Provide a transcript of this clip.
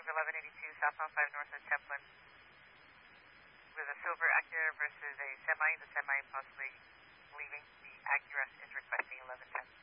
number 1182, southbound 5 northwest Templin, with a silver Acura versus a semi. The semi possibly leaving. The Acura is requesting 1110.